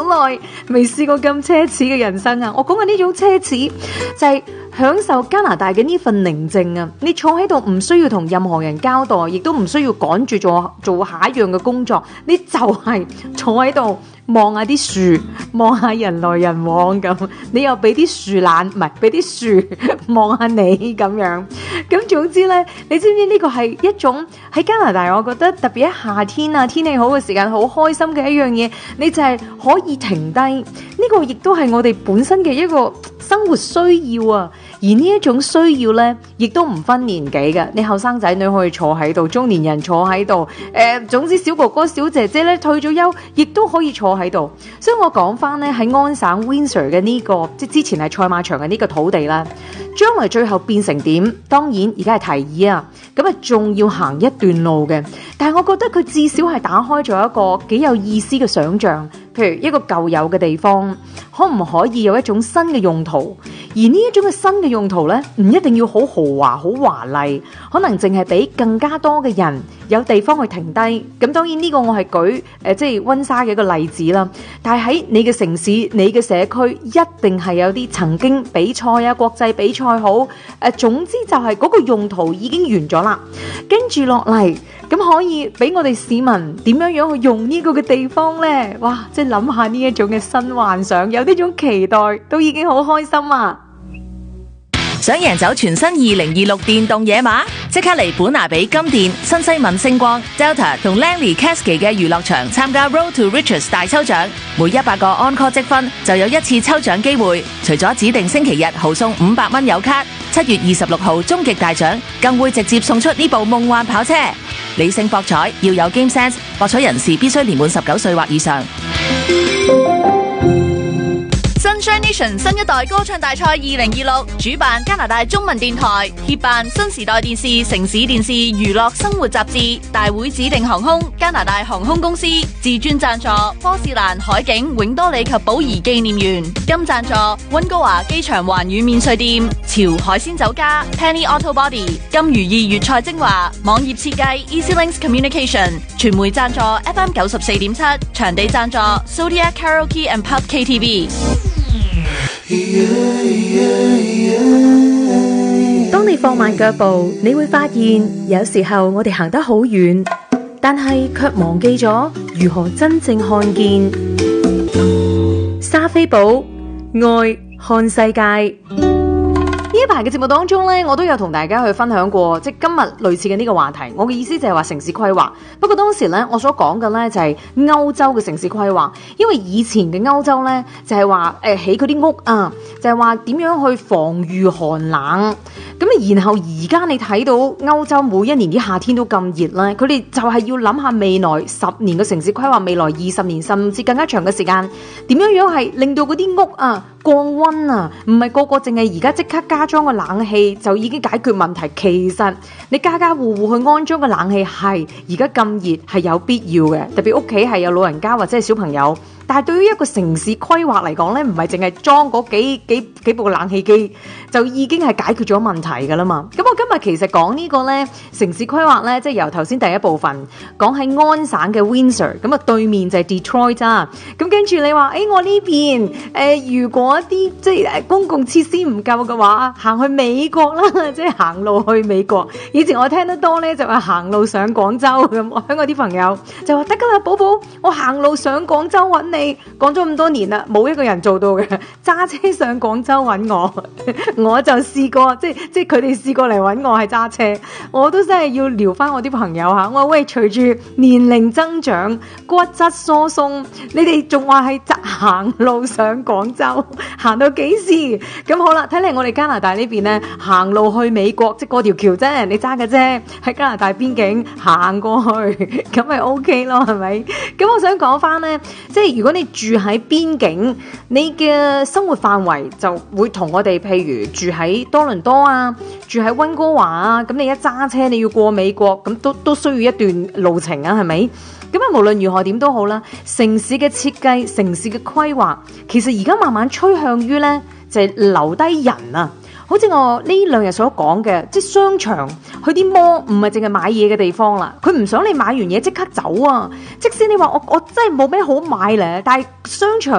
耐未試過咁奢侈嘅人生啊！我講緊呢種奢侈就係享受加拿大嘅呢份寧靜啊！你坐喺度唔需要同任何人交代，亦都唔需要趕住做下一樣嘅工作，你就係坐喺度望下啲樹，望下人來人往咁，你又俾啲樹懶，唔係俾啲樹望下你咁樣。咁總之呢，你知唔知呢個係一種喺加拿大，我覺得特別喺夏天啊，天氣好嘅時間，好開心嘅一樣嘢，你就係可以停低。呢個亦都係我哋本身嘅一個生活需要啊。而呢一種需要呢，亦都唔分年紀嘅，你後生仔女可以坐喺度，中年人坐喺度，總之小哥哥小姐姐咧退咗休，亦都可以坐喺度。所以我講翻呢，喺安省 Windsor 嘅呢個，即之前係賽馬場嘅呢個土地啦，將來最後變成點？當然而家係提議啊，咁啊仲要行一段路嘅。但係我覺得佢至少係打開咗一個幾有意思嘅想像。譬如一個舊有嘅地方，可唔可以有一種新嘅用途？而呢一種嘅新嘅用途呢，唔一定要好豪華、好華麗，可能淨係俾更加多嘅人有地方去停低。咁當然呢個我係舉即係溫莎嘅一個例子啦。但係喺你嘅城市、你嘅社區，一定係有啲曾經比賽啊、國際比賽好總之就係嗰個用途已經完咗啦。跟住落嚟，咁可以俾我哋市民點樣去用呢個嘅地方呢？哇！即係諗下呢一種嘅新幻想，有呢種期待，都已經好開心啊！ 想贏走全新2026電動野馬，即刻嚟本拿比金店、新西敏星光、Delta 同 Langley Cascade 嘅娛樂場參加 Road to Riches 大抽獎，每100個 Encore 積分就有一次抽獎機會。除咗指定星期日豪送500蚊有卡，7月26號終極大獎更會直接送出呢部夢幻跑車。理性博彩，要有 Game Sense， 博彩人士必須年滿19歲或以上。 Sunshine Nation 新一代歌唱大賽2026主辦加拿大中文電台，協辦新時代電視、城市電視、娛樂生活雜誌，大會指定航空加拿大航空公司，自專贊助波士蘭海景永多里及寶儀紀念園，金贊助溫哥華機場環宇免稅店、潮海鮮酒家、Penny Auto Body、金如意粵菜精華、網頁設計 EasyLinks Communication， 傳媒贊助 FM 94.7， 場地贊助 Zodiac Karaoke and Pub KTV。 當你放慢腳步，你會發現有時候我哋行得好遠，但係卻忘記咗如何真正看見。莎菲寶愛看世界。呢一排嘅節目當中呢，我都有同大家去分享過，即係今日類似嘅呢個話題。我嘅意思就係話城市規劃。不過當時呢，我所講嘅呢就係歐洲嘅城市規劃，因為以前嘅歐洲呢，就係話起嗰啲屋啊，就係話點樣去防禦寒冷。咁然後而家你睇到歐洲每一年啲夏天都咁熱咧，佢哋就係要諗下未來10年嘅城市規劃，未來20年甚至更加長嘅時間，點樣係令到嗰啲屋啊降溫啊，唔係個個淨係而家即刻加裝個冷氣就已經解決問題。其實你家家戶戶去安裝個冷氣係而家咁熱係有必要嘅，特別屋企係有老人家或者係小朋友。但係對於一個城市規劃嚟講咧，唔係淨係裝嗰幾部冷氣機就已經係解決咗問題㗎啦嘛。咁我今日其實講呢個咧城市規劃咧，即係由頭先第一部分講喺安省嘅 Windsor， 咁啊對面就係 Detroit 啊。咁跟住你話，我呢邊如果啲即係公共設施唔夠嘅話，行去美國啦，即係行路去美國。以前我聽得多咧就係行路上廣州咁，我香港啲朋友就話得㗎啦，寶寶，我行路上廣州揾你。講咗咁多年啦，冇一個人做到嘅，揸車上廣州揾我，我就試過，即係佢哋試過嚟揾我係揸車，我都真係要撩翻我啲朋友吓，我話喂，隨住年齡增長，骨質疏鬆，你哋仲話係行路上廣州，行到幾時？咁好啦，睇嚟我哋加拿大呢邊呢，行路去美國，即係過條橋啫，你揸嘅啫，喺加拿大邊境行過去，咁咪 OK 咯，係咪？咁我想講翻呢，即係如果你住喺邊境，你嘅生活範圍就會同我哋譬如住喺多倫多啊，住喺溫哥華啊，咁你一揸車你要過美國，咁都需要一段路程啊，係咪？咁啊，無論如何點都好啦，城市嘅設計、城市嘅規劃，其實而家慢慢趨向於呢，就係留低人啊。好似我呢兩日所講嘅，即係商場，去啲摩唔係淨係買嘢嘅地方啦。佢唔想你買完嘢即刻走啊！即使你話我真係冇咩好買咧，但係商場